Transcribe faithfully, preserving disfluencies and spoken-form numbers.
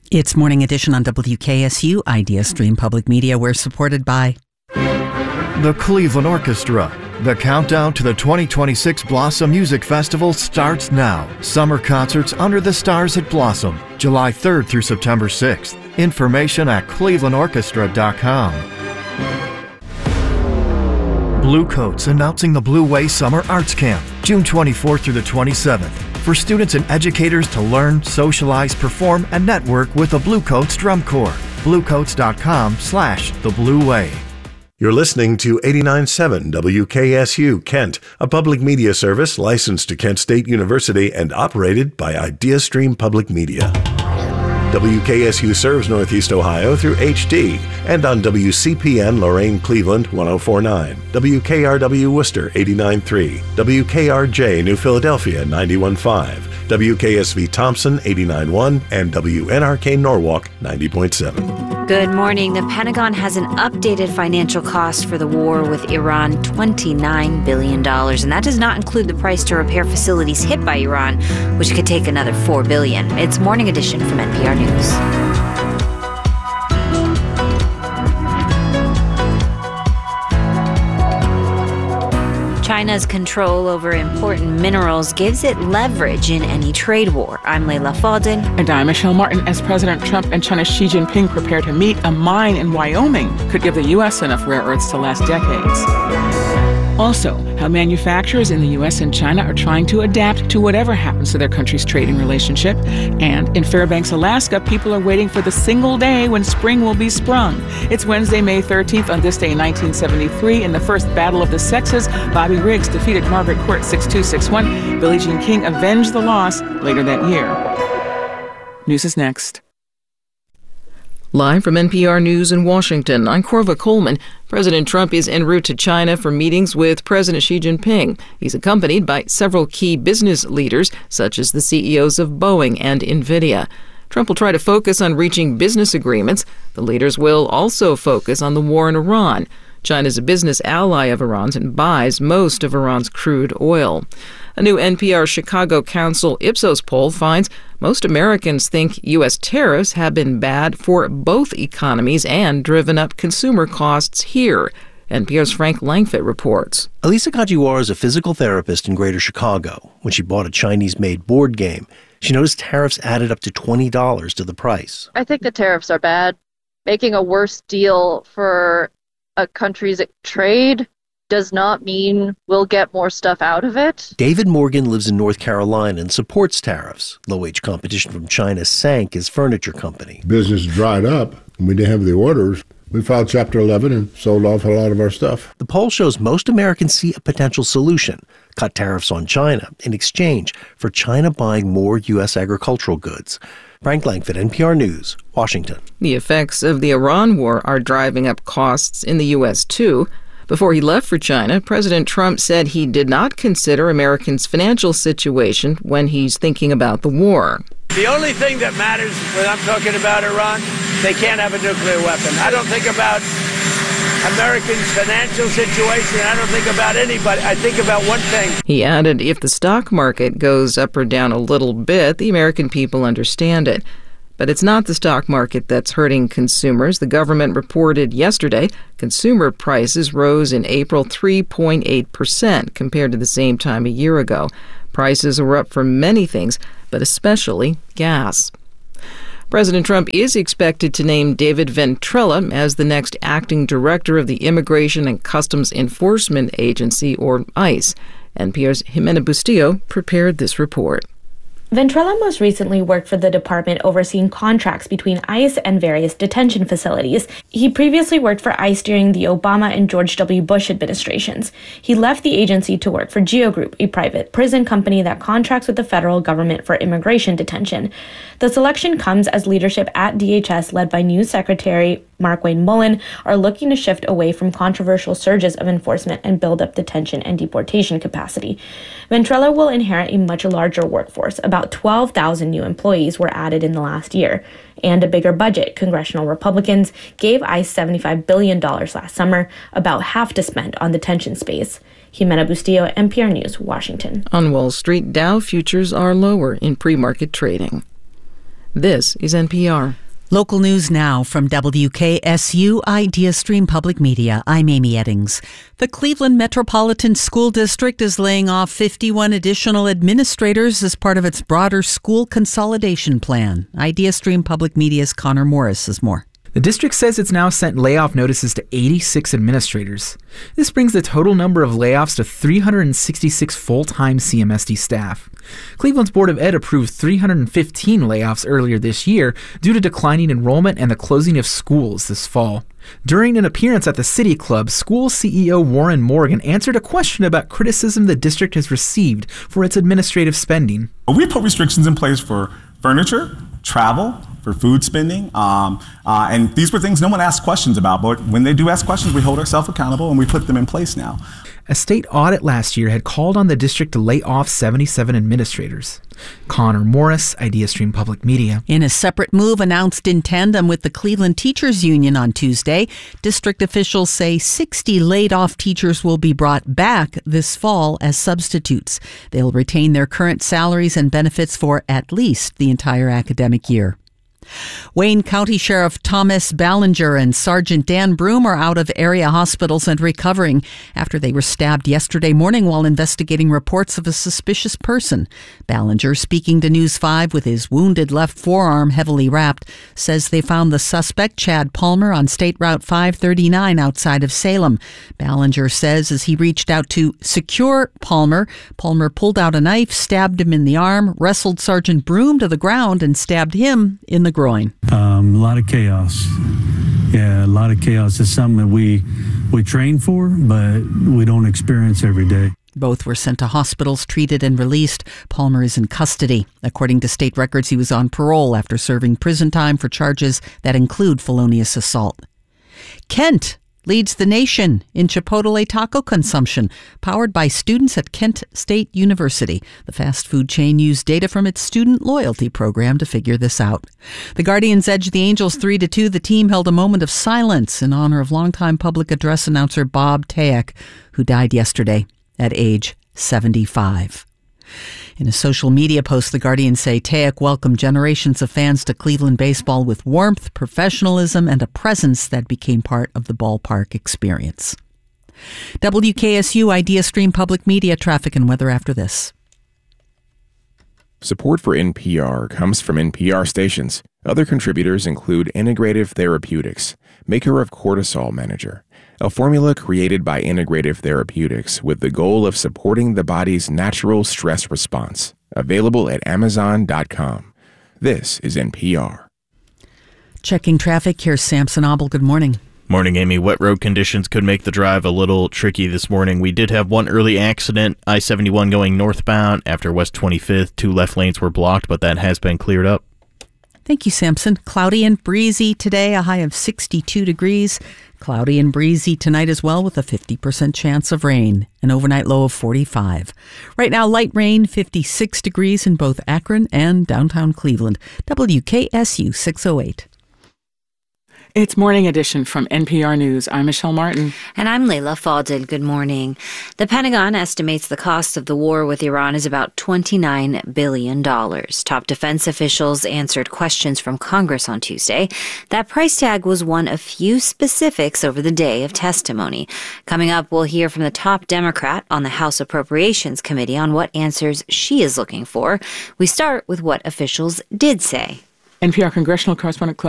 It's Morning Edition on W K S U, Idea Stream Public Media. We're supported by the Cleveland Orchestra. The countdown to the twenty twenty-six Blossom Music Festival starts now. Summer concerts under the stars at Blossom, July third through September sixth. Information at cleveland orchestra dot com. Blue Coats announcing the Blue Way Summer Arts Camp, June twenty-fourth through the twenty-seventh. For students and educators to learn, socialize, perform, and network with the Blue Coats Drum Corps. bluecoats.com slash the Blue Way. You're listening to eighty-nine point seven W K S U Kent, a public media service licensed to Kent State University and operated by IdeaStream Public Media. W K S U serves Northeast Ohio through H D and on W C P N Lorain Cleveland one oh four point nine, W K R W Worcester eighty-nine point three, W K R J New Philadelphia ninety-one point five, W K S V Thompson eighty-nine point one, and W N R K Norwalk ninety point seven. Good morning. The Pentagon has an updated financial cost for the war with Iran, twenty-nine billion dollars. And that does not include the price to repair facilities hit by Iran, which could take another four billion dollars. It's Morning Edition from N P R News. China's control over important minerals gives it leverage in any trade war. I'm Layla Faldin. And I'm Michelle Martin. As President Trump and China's Xi Jinping prepare to meet, a mine in Wyoming could give the U S enough rare earths to last decades. Also, how manufacturers in the U S and China are trying to adapt to whatever happens to their country's trading relationship. And in Fairbanks, Alaska, people are waiting for the single day when spring will be sprung. It's Wednesday, May thirteenth. On this day in nineteen seventy-three, in the first Battle of the Sexes, Bobby Riggs defeated Margaret Court six two six one. Billie Jean King avenged the loss later that year. News is next. Live from N P R News in Washington, I'm Corva Coleman. President Trump is en route to China for meetings with President Xi Jinping. He's accompanied by several key business leaders, such as the C E Os of Boeing and NVIDIA. Trump will try to focus on reaching business agreements. The leaders will also focus on the war in Iran. China is a business ally of Iran's and buys most of Iran's crude oil. A new N P R Chicago Council Ipsos poll finds most Americans think U S tariffs have been bad for both economies and driven up consumer costs here. N P R's Frank Langfitt reports. Elisa Kajiwara is a physical therapist in Greater Chicago. When she bought a Chinese-made board game, she noticed tariffs added up to twenty dollars to the price. I think the tariffs are bad. Making a worse deal for a country's trade does not mean we'll get more stuff out of it. David Morgan lives in North Carolina and supports tariffs. Low-wage competition from China sank his furniture company. Business dried up, and we didn't have the orders. We filed Chapter eleven and sold off a lot of our stuff. The poll shows most Americans see a potential solution: cut tariffs on China in exchange for China buying more U S agricultural goods. Frank Langfitt, N P R News, Washington. The effects of the Iran war are driving up costs in the U S, too. Before he left for China, President Trump said he did not consider Americans' financial situation when he's thinking about the war. The only thing that matters when I'm talking about Iran, they can't have a nuclear weapon. I don't think about Americans' financial situation. I don't think about anybody. I think about one thing. He added, if the stock market goes up or down a little bit, the American people understand it. But it's not the stock market that's hurting consumers. The government reported yesterday consumer prices rose in April three point eight percent compared to the same time a year ago. Prices were up for many things, but especially gas. President Trump is expected to name David Ventrella as the next acting director of the Immigration and Customs Enforcement Agency, or ICE. N P R's Jimena Bustillo prepared this report. Ventrella most recently worked for the department overseeing contracts between ICE and various detention facilities. He previously worked for ICE during the Obama and George W. Bush administrations. He left the agency to work for Geo Group, a private prison company that contracts with the federal government for immigration detention. The selection comes as leadership at D H S, led by new Secretary Markwayne Mullin, are looking to shift away from controversial surges of enforcement and build up detention and deportation capacity. Ventrella will inherit a much larger workforce. About twelve thousand new employees were added in the last year. And a bigger budget. Congressional Republicans gave ICE seventy-five billion dollars last summer, about half to spend on detention space. Jimena Bustillo, N P R News, Washington. On Wall Street, Dow futures are lower in pre-market trading. This is N P R. Local news now from W K S U IdeaStream Public Media. I'm Amy Eddings. The Cleveland Metropolitan School District is laying off fifty-one additional administrators as part of its broader school consolidation plan. IdeaStream Public Media's Connor Morris has more. The district says it's now sent layoff notices to eighty-six administrators. This brings the total number of layoffs to three hundred sixty-six full-time C M S D staff. Cleveland's Board of Ed approved three hundred fifteen layoffs earlier this year due to declining enrollment and the closing of schools this fall. During an appearance at the City Club, school C E O Warren Morgan answered a question about criticism the district has received for its administrative spending. We put restrictions in place for furniture, travel, for food spending, um, uh, and these were things no one asked questions about, but when they do ask questions, we hold ourselves accountable and we put them in place now. A state audit last year had called on the district to lay off seventy-seven administrators. Connor Morris, IdeaStream Public Media. In a separate move announced in tandem with the Cleveland Teachers Union on Tuesday, district officials say sixty laid-off teachers will be brought back this fall as substitutes. They'll retain their current salaries and benefits for at least the entire academic year. Wayne County Sheriff Thomas Ballinger and Sergeant Dan Broom are out of area hospitals and recovering after they were stabbed yesterday morning while investigating reports of a suspicious person. Ballinger, speaking to News five with his wounded left forearm heavily wrapped, says they found the suspect, Chad Palmer, on State Route five thirty-nine outside of Salem. Ballinger says as he reached out to secure Palmer, Palmer pulled out a knife, stabbed him in the arm, wrestled Sergeant Broom to the ground, and stabbed him in the groin. Um, a lot of chaos. Yeah, a lot of chaos is something that we we train for, but we don't experience every day. Both were sent to hospitals, treated, and released. Palmer is in custody. According to state records, he was on parole after serving prison time for charges that include felonious assault. Kent leads the nation in Chipotle taco consumption, powered by students at Kent State University. The fast food chain used data from its student loyalty program to figure this out. The Guardians edged the Angels three to two. The team held a moment of silence in honor of longtime public address announcer Bob Tayak, who died yesterday at age seventy-five. In a social media post, the Guardians say Tayak welcomed generations of fans to Cleveland baseball with warmth, professionalism, and a presence that became part of the ballpark experience. W K S U IdeaStream Public Media traffic and weather after this. Support for N P R comes from N P R stations. Other contributors include Integrative Therapeutics, maker of Cortisol Manager, a formula created by Integrative Therapeutics with the goal of supporting the body's natural stress response. Available at amazon dot com. This is N P R. Checking traffic, here's Samson Obel. Good morning. Morning, Amy. Wet road conditions could make the drive a little tricky this morning. We did have one early accident, I seventy-one going northbound after West twenty-fifth. Two left lanes were blocked, but that has been cleared up. Thank you, Samson. Cloudy and breezy today, a high of sixty-two degrees. Cloudy and breezy tonight as well with a fifty percent chance of rain. An overnight low of forty-five. Right now, light rain, fifty-six degrees in both Akron and downtown Cleveland. W K S U six oh eight. It's Morning Edition from N P R News. I'm Michelle Martin. And I'm Layla Faldin. Good morning. The Pentagon estimates the cost of the war with Iran is about twenty-nine billion dollars. Top defense officials answered questions from Congress on Tuesday. That price tag was one of few specifics over the day of testimony. Coming up, we'll hear from the top Democrat on the House Appropriations Committee on what answers she is looking for. We start with what officials did say. N P R congressional correspondent